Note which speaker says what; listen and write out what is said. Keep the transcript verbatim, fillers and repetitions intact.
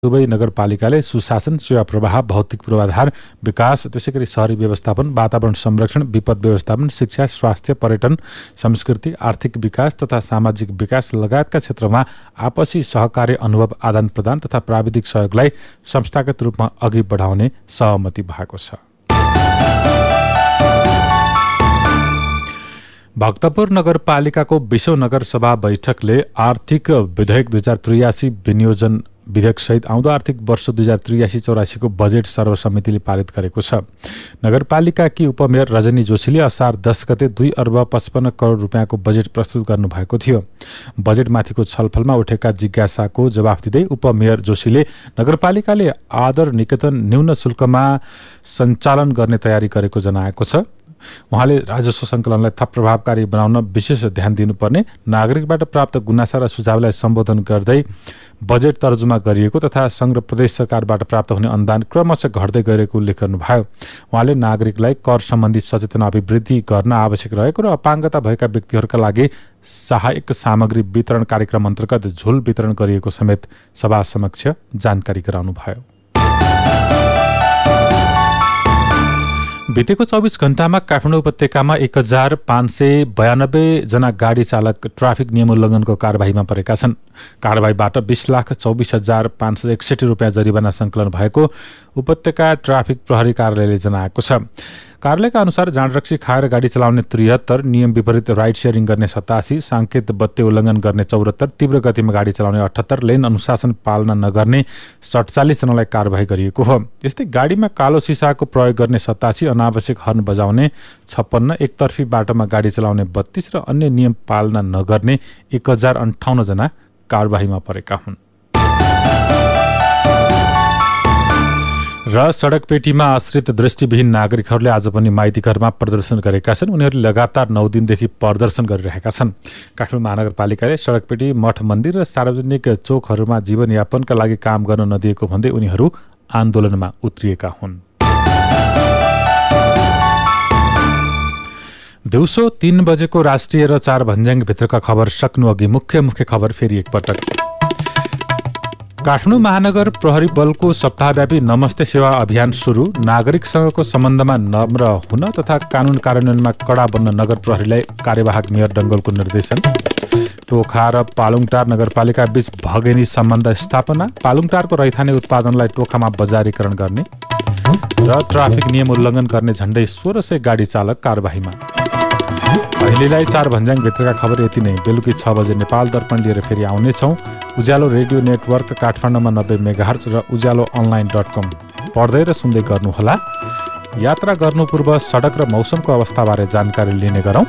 Speaker 1: दुवै नगरपालिकाले सुशासन, सेवा प्रवाह, भौतिक पूर्वाधार विकास, त्यसैगरी शहरी व्यवस्थापन, वातावरण संरक्षण, विपद व्यवस्थापन, शिक्षा, स्वास्थ्य, पर्यटन, संस्कृति, आर्थिक विकास तथा सामाजिक विकास लगायतका क्षेत्रमा आपसी सहकार्य, अनुभव आदान प्रदान तथा प्राविधिक सहयोगलाई संस्थागत रूपमा अघि बढाउने सहमति भएको छ। भक्तपुर नगरपालिकाको बीसौं नगरसभा बैठकले आर्थिक विधेयक दुई हजार त्रियासी विनियोजन विधेयक सहित आउँदो आर्थिक वर्ष दुई हजार त्रियासी चौरासीको बजेट सर्वसम्मतिले पारित गरेको छ। नगरपालिकाकी उपमेयर रजनी जोशीले असार दस गते दुई अर्ब पचपन्न करोड रुपियाँको बजेट प्रस्तुत गर्नुभएको थियो। बजेटमाथिको छलफलमा उठेका जिज्ञासाको जवाफ दिँदै उपमेयर जोशीले नगरपालिकाले आदर निकेतन न्यून शुल्कमा सञ्चालन गर्ने तयारी गरेको जनाएको छ। उहाँले राजस्व सङ्कलनलाई थप प्रभावकारी बनाउन विशेष ध्यान दिनुपर्ने, नागरिकबाट प्राप्त गुनासा र सुझावलाई सम्बोधन गर्दै बजेट तर्जुमा गरिएको तथा सङ्घ र प्रदेश सरकारबाट प्राप्त हुने अनुदान क्रमशः घट्दै गएको उल्लेख गर्नुभयो। उहाँले नागरिकलाई कर सम्बन्धी सचेतना अभिवृद्धि गर्न आवश्यक रहेको र अपाङ्गता भएका व्यक्तिहरूका लागि सहायक सामग्री वितरण कार्यक्रम अन्तर्गत झोल वितरण गरिएको समेत सभा समक्ष जानकारी गराउनुभयो। बितेको चौबिस घण्टामा काठमाडौँ उपत्यकामा एक हजार पाँच सय बयानब्बे जना गाडी चालक ट्राफिक नियम उल्लङ्घनको कारबाहीमा परेका छन्। कारबाहीबाट बीस लाख चौबिस हजार पाँच सय एकसठी रुपियाँ जरिवाना सङ्कलन भएको उपत्यका ट्राफिक प्रहरी कार्यालयले जनाएको छ। कार्यालयका अनुसार जाँडरक्सी खाएर गाडी चलाउने त्रिहत्तर, नियम विपरीत राइड सेयरिङ गर्ने सतासी, साङ्केत बत्ती उल्लङ्घन गर्ने चौहत्तर, तीव्र गतिमा गाडी चलाउने अठहत्तर, लेन अनुशासन पालना नगर्ने सडचालिस जनालाई कारबाही गरिएको हो। यस्तै गाडीमा कालो सिसाको प्रयोग गर्ने सतासी, अनावश्यक हर्न बजाउने छप्पन्न, एकतर्फी बाटोमा गाडी चलाउने बत्तीस र अन्य नियम पालना नगर्ने एक हजार अन्ठाउन्न जना कारबाहीमा परेका हुन्। र सडक पेटीमा आश्रित दृष्टिविहीन नागरिकहरूले आज पनि माइतीघरमा प्रदर्शन गरेका छन्। उनीहरूले लगातार नौ दिनदेखि प्रदर्शन गरिरहेका छन्। काठमाडौँ महानगरपालिकाले सडक पेटी, मठ मन्दिर र सार्वजनिक चोकहरूमा जीवनयापनका लागि काम गर्न नदिएको भन्दै उनीहरू आन्दोलनमा उत्रिएका हुन्। दिउँसो तीन बजेको राष्ट्रिय र चार भन्ज्याङभित्रका खबर सक्नु अघि मुख्य मुख्य खबर फेरि एकपटक। काठमाडौँ महानगर प्रहरी बलको सप्ताहव्यापी नमस्ते सेवा अभियान सुरु। नागरिकसँगको सम्बन्धमा नम्र हुन तथा कानुन कार्यान्वयनमा कडा बन्न नगर प्रहरीलाई कार्यवाहक मेयर डङ्गोलको निर्देशन। टोखा र पालुङटार नगरपालिका बीच भगेनी सम्बन्ध स्थापना। पालुङटारको रैथाने उत्पादनलाई टोखामा बजारीकरण गर्ने र ट्राफिक नियम उल्लङ्घन गर्ने झण्डै सोह्र सय गाडी चालक कारबाहीमा। अहिलेलाई चार भन्ज्याङभित्रका खबर यति नै। बेलुकी छ बजे नेपाल दर्पण लिएर फेरि आउनेछौँ। उज्यालो रेडियो नेटवर्क काठमाडौँमा नब्बे मेगाहर्ज र उज्यालो अनलाइन डट कम पढ्दै र सुन्दै गर्नुहोला। यात्रा गर्नु पूर्व सडक र मौसमको अवस्थाबारे जानकारी लिने गरौँ।